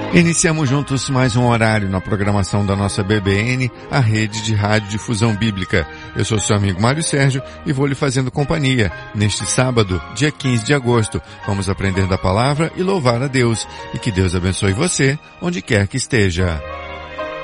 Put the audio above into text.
Iniciamos juntos mais um horário na programação da nossa BBN, a rede de rádio difusão bíblica. Eu sou seu amigo Mário Sérgio e vou lhe fazendo companhia. Neste sábado, dia 15 de agosto, vamos aprender da palavra e louvar a Deus. E que Deus abençoe você, onde quer que esteja.